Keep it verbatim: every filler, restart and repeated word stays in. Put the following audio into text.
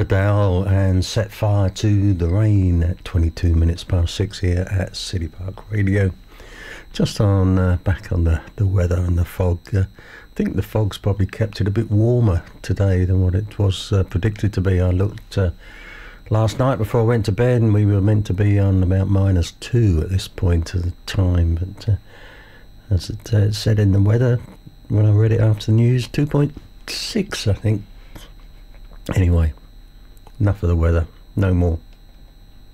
Adele and Set Fire to the Rain at twenty-two minutes past six here at City Park Radio. Just on uh, back on the, the weather and the fog. Uh, I think the fog's probably kept it a bit warmer today than what it was uh, predicted to be. I looked uh, last night before I went to bed and we were meant to be on about minus two at this point of the time. But uh, as it uh, said in the weather, when I read it after the news, two point six I think. Anyway. Enough of the weather, no more.